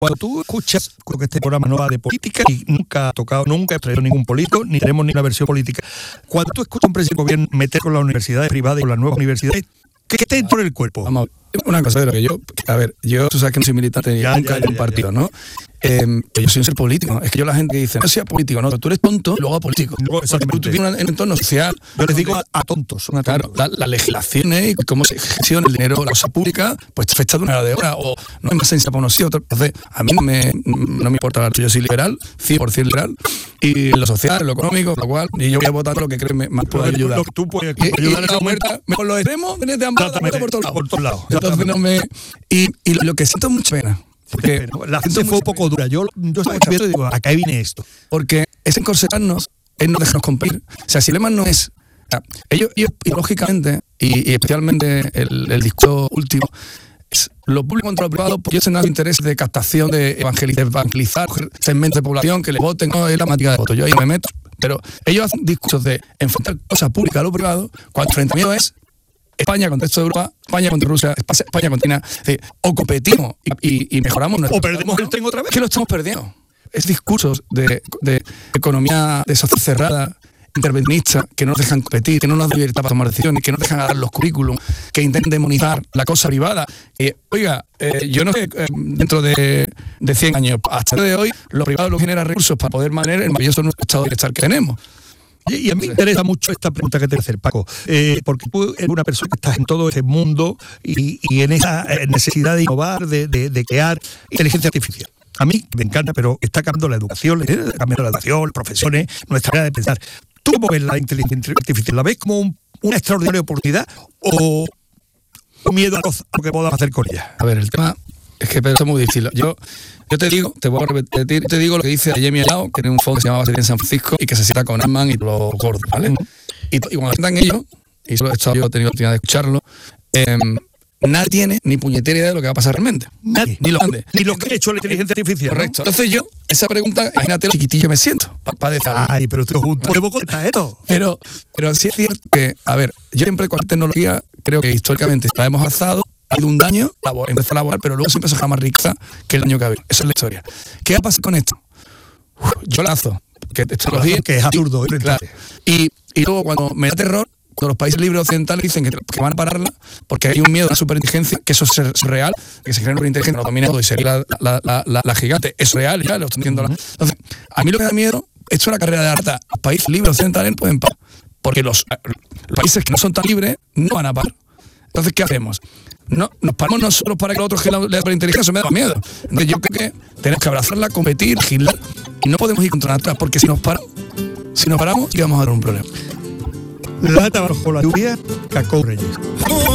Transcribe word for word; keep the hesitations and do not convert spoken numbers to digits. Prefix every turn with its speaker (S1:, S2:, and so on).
S1: Cuando tú escuchas, creo que este programa no va de política y nunca ha tocado, nunca ha traído ningún político, ni tenemos ni una versión política. Cuando tú escuchas a un presidente del gobierno meter con las universidades privadas y con las nuevas universidades, ¿qué te entra en el cuerpo?
S2: Vamos, una cosa de lo que yo, a ver, yo, tú sabes que no soy militante ni
S1: ya,
S2: nunca
S1: ya,
S2: de un
S1: ya,
S2: partido,
S1: ya.
S2: ¿no? Eh, yo soy un ser político. Es que yo la gente que dice, no sea político, no, tú eres tonto y luego político.
S1: No, exactamente.
S2: Tú tienes un entorno social.
S1: Yo les digo a, a tontos. Son a
S2: Claro,
S1: tontos.
S2: las la legislaciones y cómo se gestiona el dinero, la cosa pública, pues está fecha de una hora de hora, o no es más sencilla para unos y otros. Entonces, a mí no me, no me importa, yo soy liberal, cien por ciento liberal, y en lo social, en lo económico, lo cual, y yo voy a votar lo que creo que más pueda ayudar.
S1: Lo que tú puedes
S2: Y, y
S1: ayudar
S2: la muerta, con los extremos, vienes de ambas
S1: Exactamente,
S2: por todos lados.
S1: por todos lados.
S2: Entonces no me. Y, y lo que siento es mucha pena. Porque
S1: la gente fue un poco dura. Yo, yo estaba viendo y digo, acá viene esto.
S2: Porque es encorsetarnos, es no dejarnos cumplir. O sea, si el lema no es. O sea, ellos, ellos, lógicamente, y, y especialmente el, el discurso último, es lo público contra lo privado, porque ellos tienen interés de captación, de evangelizar, evangelizar segmentos de población que le voten, no es la matemática de voto. Yo ahí no me meto. Pero ellos hacen discursos de enfrentar cosas públicas a lo privado, cuando el enfrentamiento es España contra el resto de Europa, España contra Rusia, España contra China. Es decir, o competimos y, y, y mejoramos nuestro.
S1: O perdemos el tren otra vez.
S2: Que lo estamos perdiendo. Es discursos de, de economía de sociedad cerrada, intervencionista, que no nos dejan competir, que no nos dan libertad para tomar decisiones, que no nos dejan dar los currículums, que intentan demonizar la cosa privada. Eh, oiga, eh, yo no sé, eh, dentro de, de cien años, hasta el día de hoy, lo privado lo genera recursos para poder mantener el maravilloso estado de bienestar que tenemos.
S1: Y, y a mí me interesa mucho esta pregunta que te voy a hacer, Paco, eh, porque tú eres una persona que estás en todo ese mundo y, y en esa necesidad de innovar, de, de, de crear inteligencia artificial. A mí me encanta, pero está cambiando la educación, está cambiando la educación, las profesiones, nuestra manera de pensar. ¿Tú cómo ves la inteligencia artificial? ¿La ves como un, una extraordinaria oportunidad o un miedo a lo que podamos hacer con ella?
S2: A ver, el tema es que es muy difícil. Yo, yo te digo, te voy a repetir, te digo lo que dice Jamie Alao, que tiene un fondo que se llama Batería en San Francisco y que se cita con Ant-Man y los gordos, ¿vale? Uh-huh. Y, y cuando sientan ellos, y solo he estado, yo he tenido la oportunidad de escucharlo, eh, nadie tiene ni puñetera idea de lo que va a pasar realmente.
S1: Nadie.
S2: Ni los grandes.
S1: Ni los que ha hecho la inteligencia artificial.
S2: Correcto. ¿No? Entonces yo, esa pregunta, imagínate lo chiquitillo me siento. Pa, pa decir,
S1: ay, pero tú juntos podemos contar esto.
S2: Pero, pero sí es cierto que, a ver, yo siempre con la tecnología, creo que históricamente la hemos alzado, ha habido un daño, empezó a laborar, pero luego siempre se deja más rica que el daño que ha habido. Esa es la historia. ¿Qué va a pasar con esto? Uf, yo lazo. Que, tecnología,
S1: que es absurdo.
S2: Y, claro, y, y luego cuando me da terror, cuando los países libres occidentales dicen que, que van a pararla porque hay un miedo a la superinteligencia, que eso es real, que se genera una inteligencia no dominada y sería la, la, la, la, la gigante, es real, ya lo están diciendo. Uh-huh. Entonces, a mí lo que me da miedo, esto es la carrera de arte, los países libres occidentales no pueden parar, porque los, los países que no son tan libres no van a parar. Entonces, ¿qué hacemos? No, nos paramos nosotros para que los otros generen la superinteligencia, eso me da miedo. Entonces, yo creo que tenemos que abrazarla, competir, legislar, y no podemos ir contra atrás, porque si nos paramos, si nos paramos, sí vamos a tener un problema.
S1: Lata bajo la lluvia, Cacó Reyes.